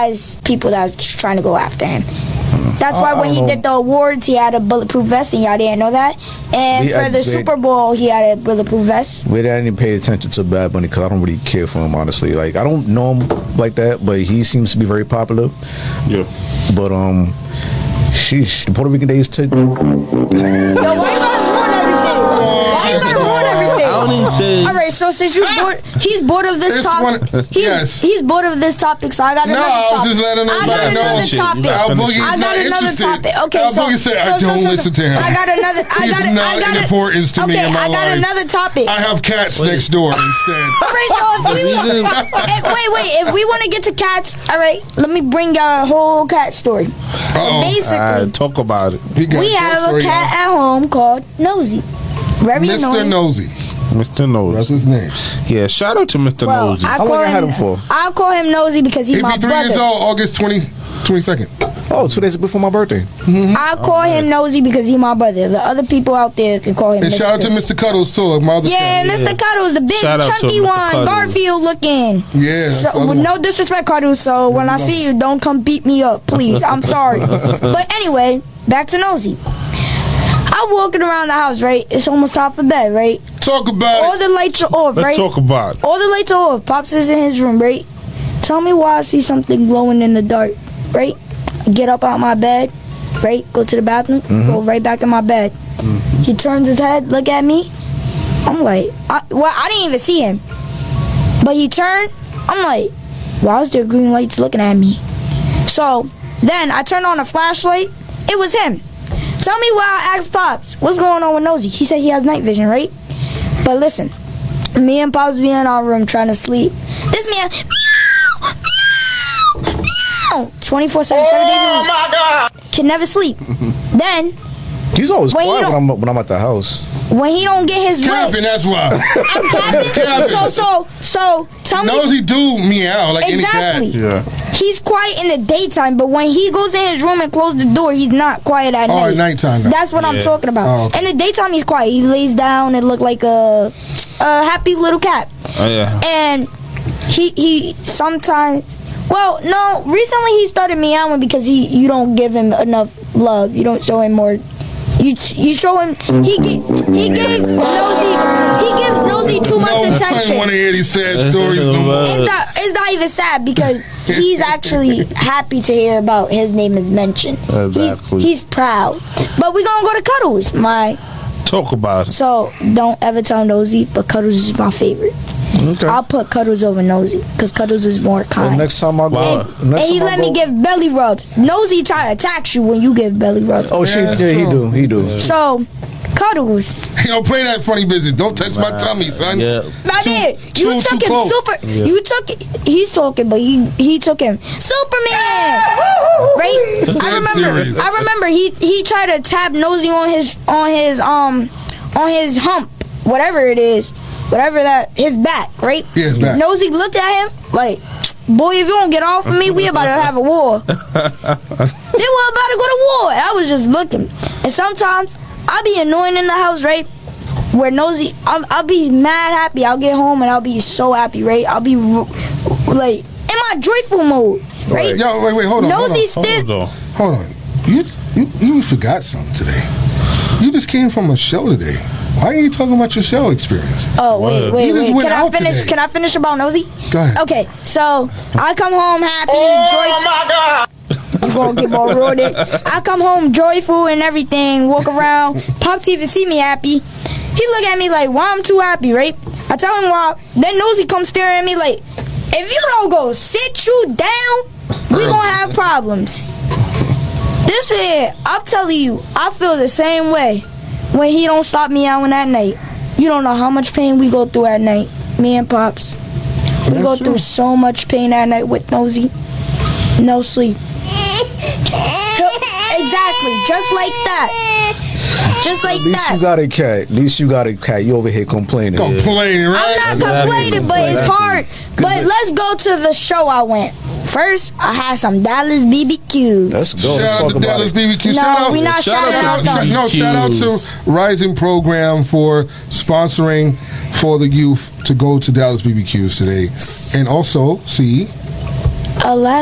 has people that's trying to go after him. That's why when he did the awards, he had a bulletproof vest, and y'all didn't know that. And for the Super Bowl, he had a bulletproof vest. We didn't pay attention to Bad Bunny because I don't really care for him, honestly. Like, I don't know him like that, but he seems to be very popular. Yeah. But sheesh, the Puerto Rican days too. Yo, why you gotta ruin everything? Why you gotta ruin everything? I don't even say. All right, so since you bored, he's bored of this topic. He's bored of this topic, so I got another topic. No, I was just letting him know. I got another topic. I got another topic. Okay, so I don't listen to him. I got another. He's not an importance to me in my life. I got another topic. I have cats next door instead. All right, so if we want to get to cats, all right, let me bring y'all a whole cat story. So basically, talk about it. We have a cat at home called Nosy. Very Mr. annoying. Nosy. Mr. Nosy. That's his name. Yeah, shout out to Mr. Nosy. How long I had him for? I'll call him Nosy because he's my He'll be 3 brother. years old, August 22nd. Oh, 2 days before my birthday. I'll call him Nosy because he's my brother. The other people out there can call him And Mr. shout out to Mr. Cuddles, too. My other Yeah, family. Mr. Cuddles, the big Shout out to chunky Mr. one, Cuddles. Garfield looking. Yeah. that's the So, other no one. disrespect, Cuddles. So when I see you, don't come beat me up, please. I'm sorry. But anyway, back to Nosy. I'm walking around the house, right? It's almost time for bed, right? Talk about All it. the lights are off, right? Let's talk about it. All the lights are off. Pops is in his room, right? Tell me why I see something glowing in the dark, right? Get up out my bed, right? Go to the bathroom, go right back in my bed. He turns his head, look at me. I'm like, I didn't even see him. But he turned, I'm like, why is there green lights looking at me? So then I turned on a flashlight. It was him. Tell me why I asked Pops, what's going on with Nosy? He said he has night vision, right? But listen, me and Pops be in our room trying to sleep. This man, meow, meow, meow, 24/7, 7 days a week. Oh my God! Can never sleep. Then He's always When he quiet don't- when I'm at the house. when he don't get his Capping, way, that's why. I'm capping. So tell me Nosy do meow like exactly. any cat. Yeah. He's quiet in the daytime, but when he goes in his room and closes the door, he's not quiet at night. At nighttime. That's what I'm talking about. Oh, okay. In the daytime, he's quiet. He lays down and look like a happy little cat. Oh, yeah. And he sometimes, well, no, recently he started meowing because you don't give him enough love. You don't show him more. You show him. He gives Nosy too much I attention. want to hear these sad stories no more. It's not even sad because he's actually happy to hear about his name is mentioned. Exactly. He's proud. But we're gonna go to Cuddles, Talk about it. so don't ever tell Nosy, but Cuddles is my favorite. Okay. I'll put Cuddles over Nosy because Cuddles is more Well, kind. next time I go, And he let me give belly rubs. Nosy try to attack you when you give belly rubs. Oh, he do. So, Cuddles. Yo, play that funny business. Don't touch my tummy, son. Yeah. Not it. You too took him close. super. Yeah. You took. He's talking, but he took him Superman. Right? serious. I remember. He tried to tap Nosy on his hump, whatever it is, whatever that his back, right? Yeah, his back. Nosy looked at him like, boy, if you don't get off of me, we about to have a war. They were about to go to war. And I was just looking. And sometimes I'll be annoying in the house, right? Where Nosy, I'll be mad happy. I'll get home and I'll be so happy, right? I'll be like in my joyful mode, right? Yo, wait, hold on. Nosy Hold still. on. Hold on. You forgot something today. You just came from a show today. Why are you talking about your show experience? Oh wait. You just went Can I out finish? today. Can I finish about Nosy? Go ahead. Okay, so I come home happy, joyful. my God! You gonna get more rewarded. I come home joyful and everything, walk around. Pops even see me happy. He look at me like, why I'm too happy, right? I tell him why. Then Nosy comes staring at me like, if you don't go sit you down, we gonna have problems. This man, I'm telling you, I feel the same way when he don't stop meowing at night. You don't know how much pain we go through at night, me and Pops. We go through so much pain at night with Nosy. No sleep. Exactly, just like that. Just like At least that. you got a cat. You over here complaining. Complaining, right? I'm not complaining, but it's hard. But let's go to the show I went. First, I had some Dallas BBQs. Let's go. Shout out to Dallas BBQ. No, shout out, we not shouting out them. No, shout out to Rising Program for sponsoring for the youth to go to Dallas BBQs today. And also, see, Alaska.